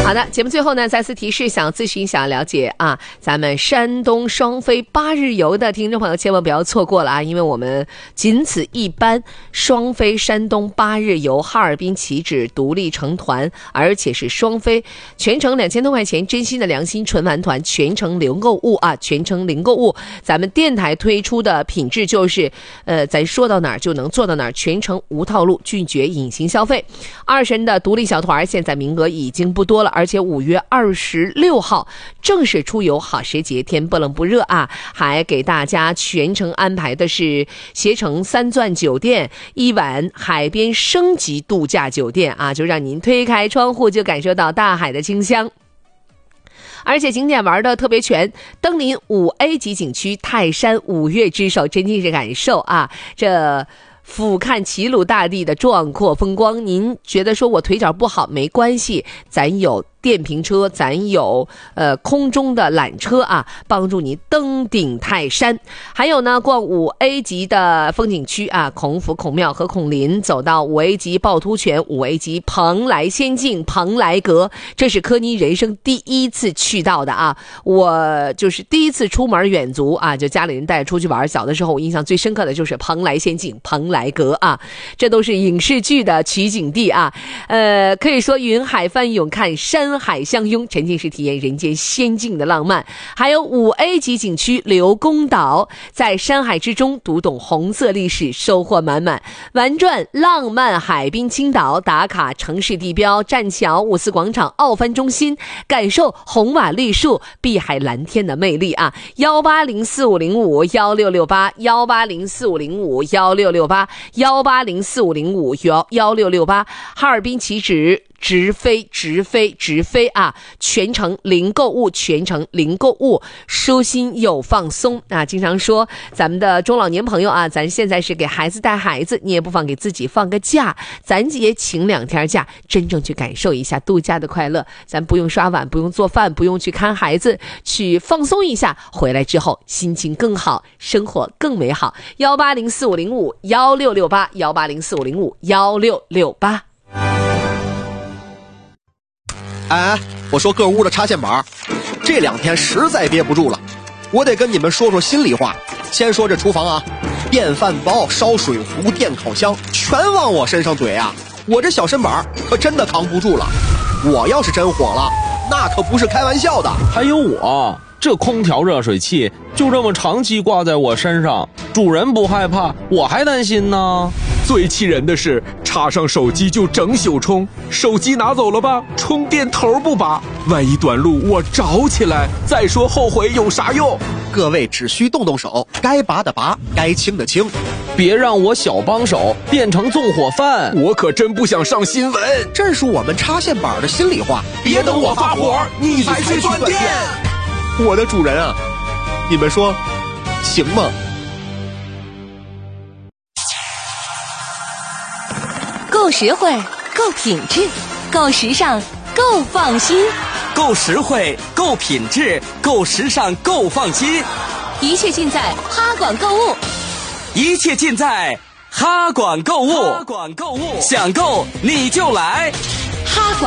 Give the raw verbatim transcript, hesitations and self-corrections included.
好的，节目最后呢，再次提示，想咨询、想了解啊，咱们山东双飞八日游的听众朋友，千万不要错过了啊！因为我们仅此一班，双飞山东八日游，哈尔滨起止，独立成团，而且是双飞，全程两千多块钱，真心的良心纯玩团，全程零购物啊，全程零购物。咱们电台推出的品质就是，呃，咱说到哪儿就能做到哪儿，全程无套路，拒绝隐形消费。二神的独立小团现在名额已经不多了。而且五月二十六号正式出游好时节，天不冷不热啊，还给大家全程安排的是携程三钻酒店，一晚海边升级度假酒店啊，就让您推开窗户就感受到大海的清香。而且景点玩的特别全，登临五 A 级景区泰山五岳之首，真的是感受啊，这俯瞰齐鲁大地的壮阔风光。您觉得说我腿脚不好没关系，咱有电瓶车，咱有呃空中的缆车啊，帮助你登顶泰山。还有呢，逛五 A 级的风景区啊，孔府、孔庙和孔林，走到五 A 级趵突泉、五 A 级蓬莱仙境、蓬莱阁，这是柯妮人生第一次去到的啊。我就是第一次出门远足啊，就家里人带出去玩，小的时候我印象最深刻的就是蓬莱仙境、蓬莱阁啊，这都是影视剧的取景地啊。呃，可以说云海翻涌，看山山海相拥，沉浸式体验人间仙境的浪漫。还有五 A 级景区刘公岛，在山海之中读懂红色历史，收获满满。玩转浪漫海滨青岛，打卡城市地标栈桥、五四广场、奥帆中心，感受红瓦绿树、碧海蓝天的魅力啊！幺八零四五零五幺六六八，幺八零四五零五幺六六八，幺八零四五零五幺幺六六八，哈尔滨起止。直飞直飞直飞啊！全程零购物，全程零购物，舒心又放松啊！经常说咱们的中老年朋友啊，咱现在是给孩子带孩子，你也不妨给自己放个假，咱也请两天假，真正去感受一下度假的快乐。咱不用刷碗，不用做饭，不用去看孩子，去放松一下，回来之后心情更好，生活更美好。幺八零四五零五幺六六八，幺八零四五零五幺六六八。 哎，我说各屋的插线板，这两天实在憋不住了，我得跟你们说说心里话。先说这厨房啊，电饭煲、烧水壶、电烤箱全往我身上怼啊，我这小身板可真的扛不住了。我要是真火了，那可不是开玩笑的。 还有我这空调热水器就这么长期挂在我身上，主人不害怕，我还担心呢。 最气人的是，插上手机就整宿充，手机拿走了吧，充电头不拔，万一短路我着起来，再说后悔有啥用？ 各位只需动动手，该拔的拔，该清的清， 别让我小帮手变成纵火犯， 我可真不想上新闻。 这是我们插线板的心里话， 别等我发火，你才去断电。 我的主人啊，你们说行吗？ 够实惠，够品质，够时尚，够放心。 够实惠，够品质，够时尚，够放心。 一切尽在哈管购物， 一切尽在哈管购物。哈管购物，想购你就来哈管。